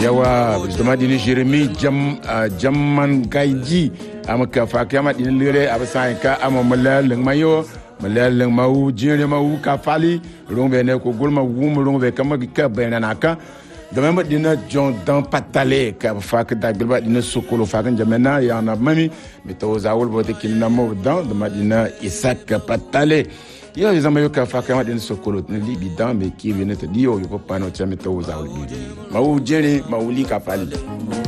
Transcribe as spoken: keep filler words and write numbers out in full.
yawa zama dini Jeremy jam jamman gaiji amaka fa kama dini lere abasa ka amamala lengmayo malaleng mau jere mau ka fali rongbe ne ko golma wum rongbe kama ka benanaka de même dina John dans patale ka fa ka dagba dina sokolo fa kan jamena ya na mami meto zawul bote kilna mo dans de madina Isaac patale yo zama yo ka fa ka dina sokolo ne libi dans me ki venait te dire yo pas no chameta zawul bi mau jere mau li ka fali